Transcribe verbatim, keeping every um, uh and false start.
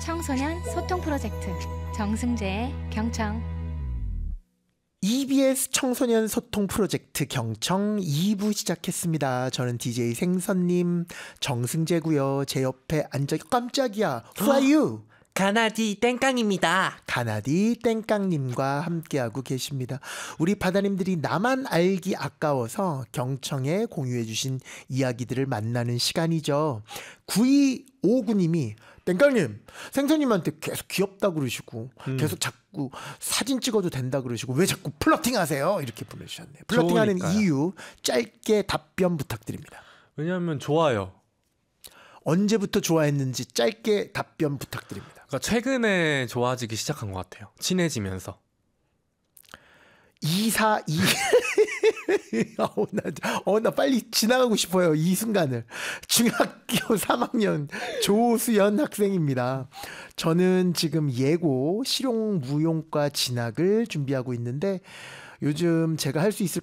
청소년 소통 프로젝트 정승재의 경청. 이비에스 청소년 소통 프로젝트 경청 이 부 시작했습니다. 저는 디제이 생선님 정승재고요. 제 옆에 앉아 깜짝이야. Who are you? 가나디 땡깡입니다. 가나디 땡깡님과 함께하고 계십니다. 우리 바다님들이 나만 알기 아까워서 경청에 공유해주신 이야기들을 만나는 시간이죠. 구이오구님이 땡깡님, 생선님한테 계속 귀엽다고 그러시고 음. 계속 자꾸 사진 찍어도 된다 그러시고 왜 자꾸 플러팅 하세요? 이렇게 보내주셨네요. 플러팅하는 좋으니까요. 이유 짧게 답변 부탁드립니다. 왜냐하면 좋아요. 언제부터 좋아했는지 짧게 답변 부탁드립니다. 그러니까 최근에 좋아지기 시작한 것 같아요. 친해지면서. 이사이 어, 나, 어, 나 빨리 지나가고 싶어요. 이 순간을. 중학교 삼 학년 조수연 학생입니다. 저는 지금 예고 실용무용과 진학을 준비하고 있는데 요즘 제가 할 수 있을